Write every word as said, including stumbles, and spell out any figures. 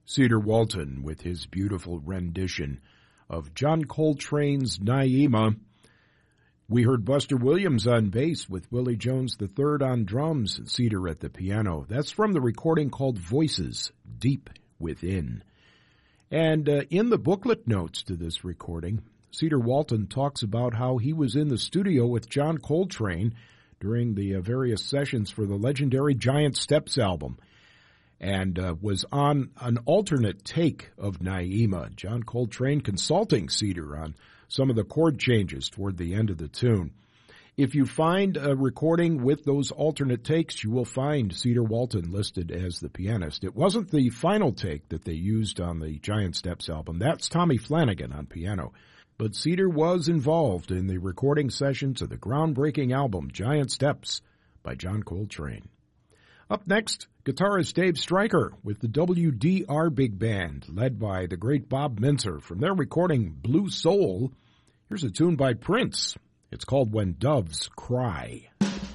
Cedar Walton with his beautiful rendition of John Coltrane's Naima. We heard Buster Williams on bass with Willie Jones the third on drums and Cedar at the piano. That's from the recording called Voices, Deep Within. And uh, in the booklet notes to this recording, Cedar Walton talks about how he was in the studio with John Coltrane during the uh, various sessions for the legendary Giant Steps album, and uh, was on an alternate take of Naima. John Coltrane consulting Cedar on some of the chord changes toward the end of the tune. If you find a recording with those alternate takes, you will find Cedar Walton listed as the pianist. It wasn't the final take that they used on the Giant Steps album. That's Tommy Flanagan on piano. But Cedar was involved in the recording sessions of the groundbreaking album Giant Steps by John Coltrane. Up next, guitarist Dave Stryker with the W D R Big Band, led by the great Bob Mintzer. From their recording Blue Soul, here's a tune by Prince. It's called When Doves Cry.